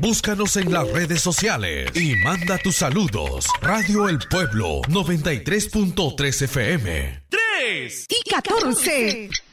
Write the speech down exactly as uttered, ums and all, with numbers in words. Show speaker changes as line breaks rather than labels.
Búscanos en las redes sociales y manda tus saludos. Radio El Pueblo noventa y tres punto tres F M.
tres y catorce.